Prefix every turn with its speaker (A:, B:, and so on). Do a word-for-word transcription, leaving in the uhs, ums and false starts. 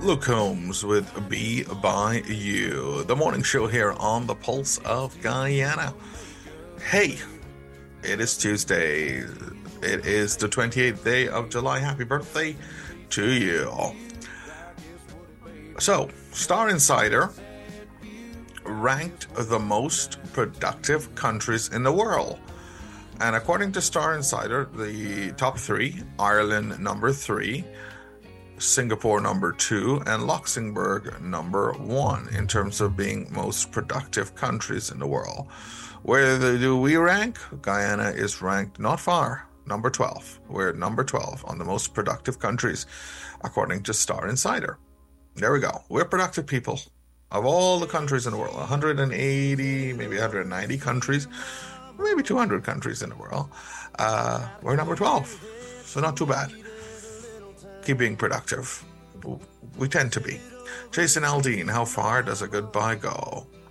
A: Luke Combs with Be By You, the morning show here on the Pulse of Guyana. Hey, it is Tuesday. It is the twenty-eighth day of July. Happy birthday to you. So, Star Insider ranked the most productive countries in the world. And according to Star Insider, the top three, Ireland number three, Singapore number two, and Luxembourg number one in terms of being most productive countries in the world. Where do we rank? Guyana is ranked not far, number twelve. We're number twelve on the most productive countries according to Star Insider. There we go. We're productive people. Of all the countries in the world, one hundred eighty, maybe one hundred ninety countries, maybe two hundred countries in the world, uh, we're number twelve. So not too bad. Keep being productive. We tend to be. Jason Aldean, how far does a goodbye go?